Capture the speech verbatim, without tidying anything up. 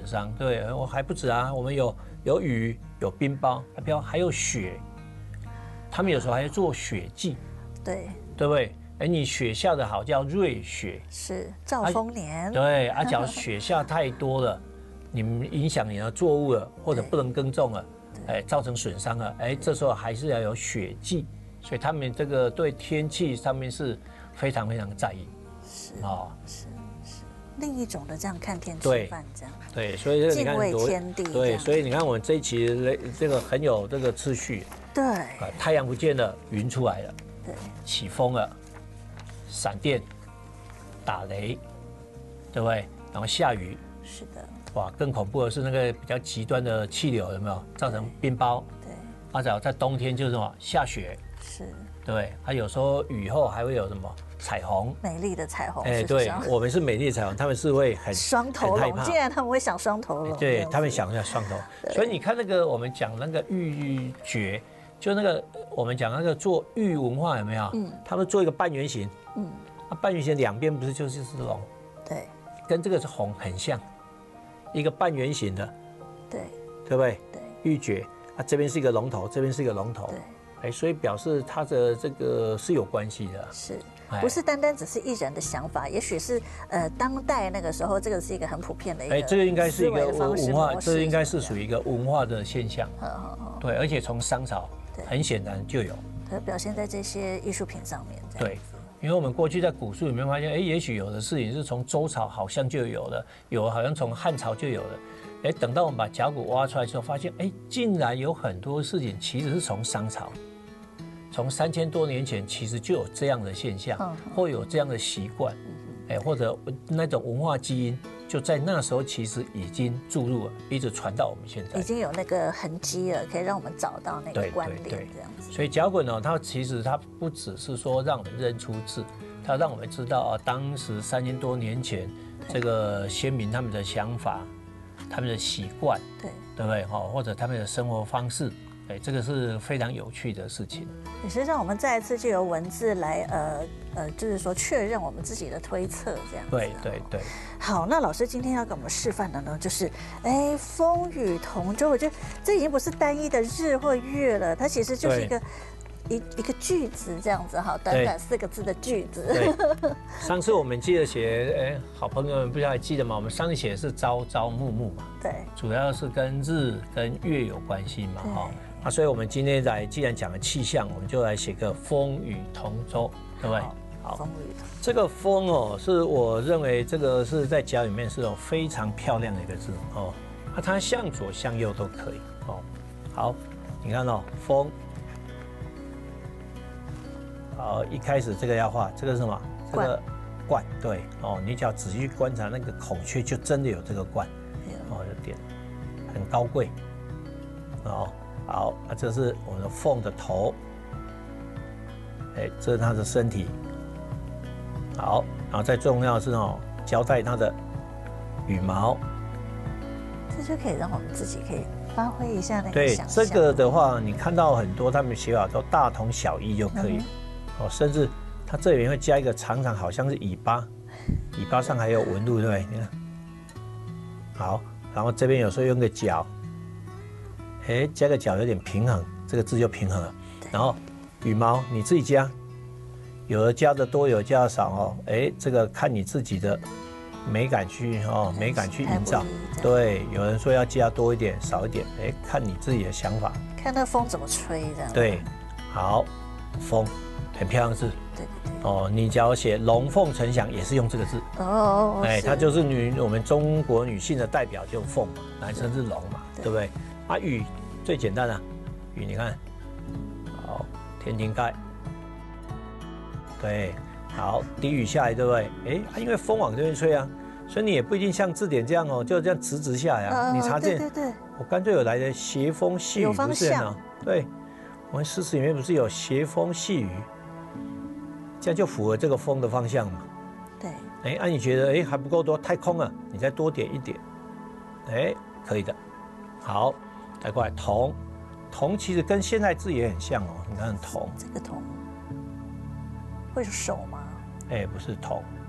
商，对我还不止啊，我们有有雨，有冰雹，还有雪，他们有时候还做雪季， 对， 对不对？哎，你雪下的好叫瑞雪， 是兆丰年， 啊、对，啊，假如雪下太多了，你们影响你的作物了，或者不能耕种了，哎，造成损伤了，哎，这时候还是要有雪季，所以他们这个对天气上面是非常非常在意， 是哦， 是是，另一种的这样看天吃饭这样， 对，所以你看敬畏天地， 对，所以你看我们这一期这个很有这个次序， 对， 太阳不见了，云出来了， 对， 起风了。闪电、打雷，对不对？然后下雨， 是的。 哇，更恐怖的是那个比较极端的气流，有没有造成冰雹？ 对。 而且在冬天就是什么下雪， 是， 对不对？它有时候雨后还会有什么彩虹， 美丽的彩虹。 哎，对，我们是美丽的彩虹，他们是会很双头龙，竟然他们会想双头龙， 对他们想要双头。所以你看那个我们讲那个玉珏。就那个我们讲那个做玉文化有没有？嗯，他们做一个半圆形，嗯，啊半圆形两边不是就是是龙？ 对， 跟这个是红很像，一个半圆形的， 对， 对不对？ 对， 玉珏啊这边是一个龙头，这边是一个龙头， 对， 哎，所以表示它的这个是有关系的， 是。不是单单只是一人的想法，也许是呃当代那个时候，这个是一个很普遍的一个，哎， 这个应该是一个文化，这个应该是属于一个文化的现象，对，而且从商朝。很显然就有， 它表现在这些艺术品上面。 对，因为我们过去在古书里面发现，哎，也许有的事情是从周朝好像就有的，有的好像从汉朝就有的，哎，等到我们把甲骨挖出来之后，发现，哎，竟然有很多事情其实是从商朝，从三千多年前其实就有这样的现象，嗯、或有这样的习惯，哎，或者那种文化基因。就在那时候，其实已经注入了，一直传到我们现在， 已经有那个痕迹了，可以让我们找到那个关联，这样子。 所以甲骨呢，它其实它不只是说让我们认出字，它让我们知道啊，当时三千多年前这个先民他们的想法、他们的习惯，对对不对？哈，或者他们的生活方式。对，这个是非常有趣的事情。 也是让我们再一次就由文字来，呃呃，就是说确认我们自己的推测，这样子。 对对对。 好，那老师今天要给我们示范的呢，就是，哎，风雨同舟。我觉得这已经不是单一的日或月了，它其实就是一个一一个句子这样子哈，短短四个字的句子。 对。上次我们记得写，哎，好朋友们不知道还记得吗？我们上次写的是朝朝暮暮嘛。对。主要是跟日跟月有关系嘛，哈。啊，所以我们今天来，既然讲了气象，我们就来写个风雨同舟，对不对？好，风雨同舟。这个风哦，是我认为这个是在甲里面是有非常漂亮的一个字哦。啊，它向左向右都可以哦。好，你看哦，风。好，一开始这个要画，这个是什么？这个冠，对哦。你只要仔细观察那个孔雀，就真的有这个冠，哦，有点很高贵哦。好，那这是我们的凤的头，哎，这是它的身体。好，然后再重要的是哦，交代它的羽毛。 这就可以让我们自己可以发挥一下那个想象。 对，这个的话，你看到很多他们写法都大同小异就可以，嗯、哦，甚至它这里面会加一个长长，好像是尾巴，尾巴上还有纹路，对不对？你看，好，然后这边有时候用个角。哎，加个角有点平衡，这个字就平衡了。然后羽毛你自己加，有的加的多，有的加的少哦。哎，这个看你自己的美感去哦，美感去营造。对，有人说要加多一点，少一点，哎，看你自己的想法。 看那风怎么吹这样。 对，好，风，很漂亮的字。对对对。哦，你假如写龙凤呈祥，也是用这个字。哦。哎，它就是女我们中国女性的代表，就凤嘛，男生是龙嘛，对不对？啊，雨最简单了，雨你看，好，天庭盖，对，好，滴雨下来，对不对？哎，啊、因为风往这边吹啊，所以你也不一定像字典这样哦，就这样直直下来啊。呃、你查见， 对对对， 我干脆有来的斜风细雨，不是呢？对，我们诗词里面不是有斜风细雨，这样就符合这个风的方向嘛。对，哎，啊，你觉得哎还不够多，太空了，你再多点一点，哎，可以的，好。再过来同，同其实跟现在字也很像哦。你看同， 这个同会是手吗？ 哎，不是同，